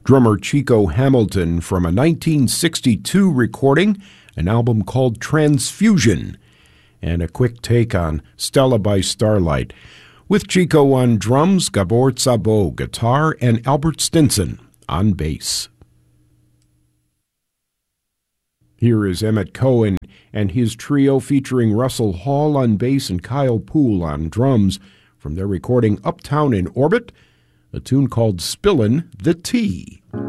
drummer Chico Hamilton from a 1962 recording, an album called Transfusion, and a quick take on Stella by Starlight, with Chico on drums, Gabor Szabo guitar, and Albert Stinson on bass. Here is Emmett Cohen and his trio featuring Russell Hall on bass and Kyle Poole on drums from their recording Uptown in Orbit, a tune called Spillin' the Tea.